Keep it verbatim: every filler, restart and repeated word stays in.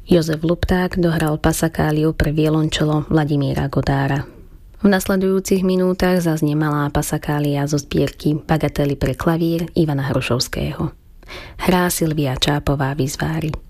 Jozef Lupták dohral pasakáliu pre violončelo Vladimíra Godára. V nasledujúcich minútach zaznie malá pasakália zo zbierky Bagately pre klavír Ivana Hrušovského. Hrá Silvia Čápová Vizvári.